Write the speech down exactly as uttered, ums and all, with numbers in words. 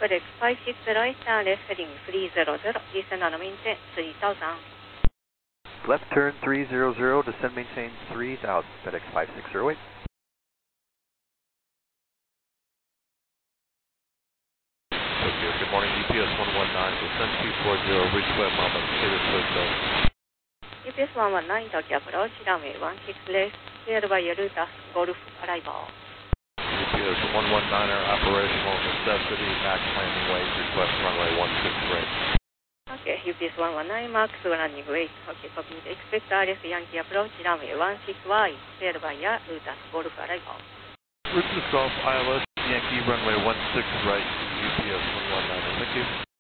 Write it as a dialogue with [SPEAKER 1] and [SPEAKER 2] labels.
[SPEAKER 1] FedEx five six zero eight, turn left heading three zero zero, descend and maintain three thousand.
[SPEAKER 2] Left turn three zero zero, descend maintain three thousand, FedEx five six zero eight.
[SPEAKER 3] Tokyo, good morning, U P S one one nine, descend two four zero, reach web Mama, Cedar Hotel.
[SPEAKER 1] U P S one one nine, Tokyo approach, runway one six left, cleared by Yaruta, Golf arrival.
[SPEAKER 3] U P S one one niner, operational necessity, max landing weight, request runway one six right.
[SPEAKER 1] Okay, U P S one one nine, max landing weight. Okay, copy. Expect R F Yankee approach, runway one six right, cleared by Yaruta, Golf arrival.
[SPEAKER 3] Route to Golf, I L S, Yankee, runway one six right, U P S one one niner, thank you.